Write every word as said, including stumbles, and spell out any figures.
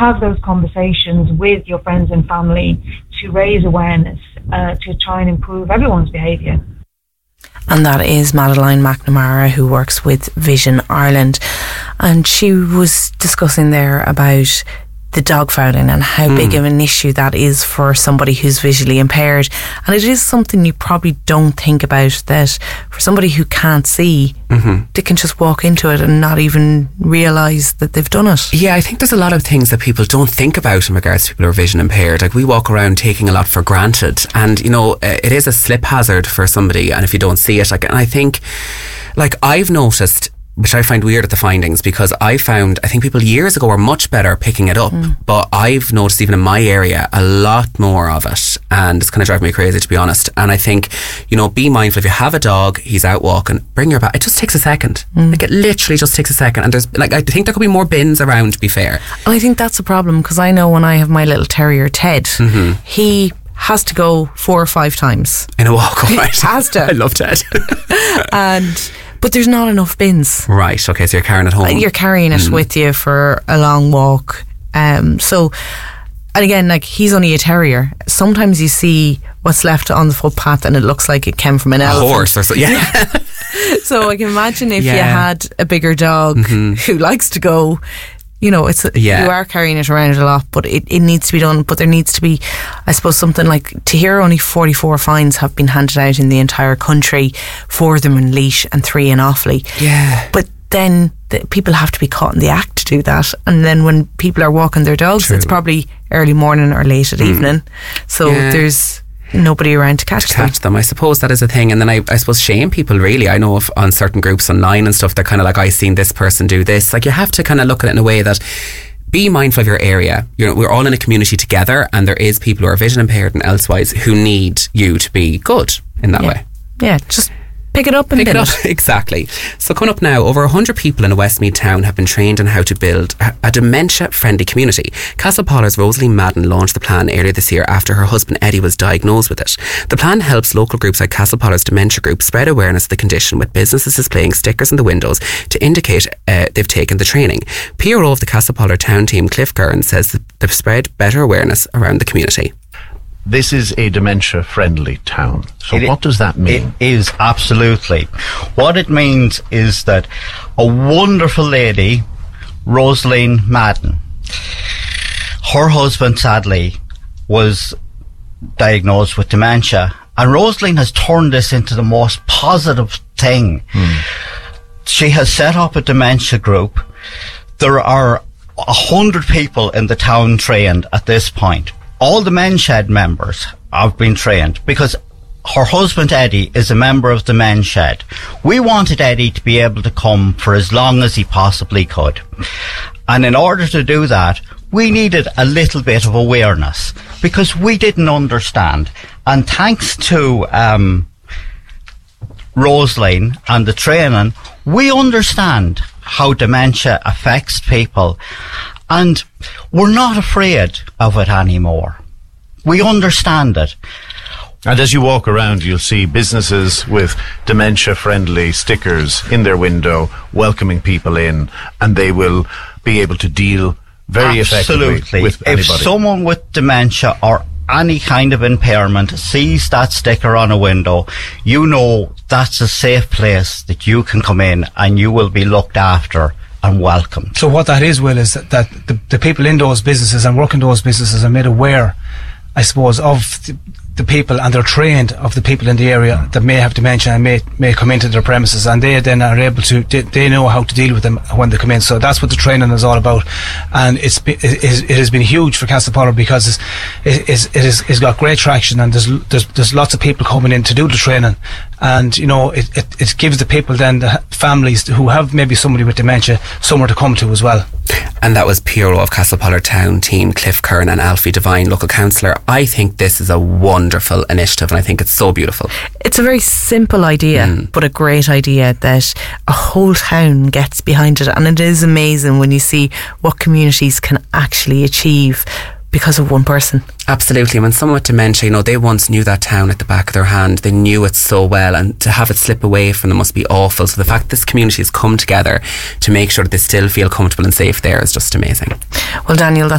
have those conversations with your friends and family to raise awareness, uh, to try and improve everyone's behaviour. And that is Madeline McNamara, who works with Vision Ireland. And she was discussing there about the dog fouling and how mm. big of an issue that is for somebody who's visually impaired. And it is something you probably don't think about, that for somebody who can't see, mm-hmm. they can just walk into it and not even realise that they've done it. Yeah, I think there's a lot of things that people don't think about in regards to people who are vision impaired. Like, we walk around taking a lot for granted, and you know, it is a slip hazard for somebody, and if you don't see it, like, and I think, like, I've noticed, which I find weird at the findings, because I found, I think people years ago were much better picking it up, mm. but I've noticed even in my area a lot more of it, and it's kind of driving me crazy, to be honest. And I think, you know, be mindful, if you have a dog, he's out walking, bring your bag. It just takes a second. Mm. Like, it literally just takes a second. And there's, like, I think there could be more bins around, to be fair. I think that's a problem, because I know when I have my little terrier Ted, mm-hmm. he has to go four or five times in a walk. Right? He has to. I love Ted. and But there's not enough bins. Right, okay, so you're carrying it home. You're carrying it mm. with you for a long walk. Um, so, and again, like, he's only a terrier. Sometimes you see what's left on the footpath and it looks like it came from an a elephant. horse or so, yeah. So I can imagine if yeah. you had a bigger dog mm-hmm. who likes to go, you know, it's yeah. you are carrying it around a lot, but it, it needs to be done. But there needs to be, I suppose, something like, to hear only forty-four fines have been handed out in the entire country, four of them in Laois and three in Offaly. Yeah. But then the, people have to be caught in the act to do that. And then when people are walking their dogs, True. It's probably early morning or late at mm. evening. So yeah. there's nobody around to catch, to catch them. them. I suppose that is a thing. And then I, I suppose shame people, really. I know of, on certain groups online and stuff, they're kind of like, I've seen this person do this. Like, you have to kind of look at it in a way that, be mindful of your area. You know, we're all in a community together, and there is people who are vision impaired and elsewise who need you to be good in that yeah. way. Yeah, just pick it up and pick build it up. it. Exactly. So coming up now, over one hundred people in a Westmeath town have been trained on how to build a, a dementia-friendly community. Castlepoller's Rosalie Madden launched the plan earlier this year after her husband Eddie was diagnosed with it. The plan helps local groups like Castlepoller's Dementia Group spread awareness of the condition, with businesses displaying stickers in the windows to indicate uh, they've taken the training. P R O of the Castlepoller town team, Cliff Curran, says that they've spread better awareness around the community. This is a dementia-friendly town. So it, what does that mean? It is, absolutely. What it means is that a wonderful lady, Rosaline Madden, her husband sadly was diagnosed with dementia, and Rosaline has turned this into the most positive thing. Hmm. She has set up a dementia group. There are a hundred people in the town trained at this point. All the Men's Shed members have been trained because her husband Eddie is a member of the Men's Shed. We wanted Eddie to be able to come for as long as he possibly could. And in order to do that, we needed a little bit of awareness because we didn't understand. And thanks to um, Rosaline and the training, we understand how dementia affects people. And we're not afraid of it anymore. We understand it. And as you walk around, you'll see businesses with dementia-friendly stickers in their window, welcoming people in, and they will be able to deal very Absolutely. effectively with anybody. If someone with dementia or any kind of impairment sees that sticker on a window, you know that's a safe place that you can come in and you will be looked after and welcome. So what that is, Will, is that, that the, the people in those businesses and work in those businesses are made aware, I suppose, of the, the people, and they're trained of the people in the area that may have dementia and may may come into their premises, and they then are able to, they, they know how to deal with them when they come in. So that's what the training is all about, and it's it, it, it has been huge for Castlepoller because it's, it, it's, it is, it's got great traction, and there's, there's there's lots of people coming in to do the training, and you know it, it, it gives the people then, the families who have maybe somebody with dementia, somewhere to come to as well. And that was P R O of Castlepoller Town team, Cliff Curran, and Alfie Devine, local councillor. I think this is a wonderful initiative, and I think it's so beautiful. It's a very simple idea, mm. but a great idea that a whole town gets behind it, and it is amazing when you see what communities can actually achieve because of one person. Absolutely. When someone with dementia, you know, they once knew that town at the back of their hand. They knew it so well, and to have it slip away from them must be awful. So the fact that this community has come together to make sure that they still feel comfortable and safe there is just amazing. Well, Daniel, that's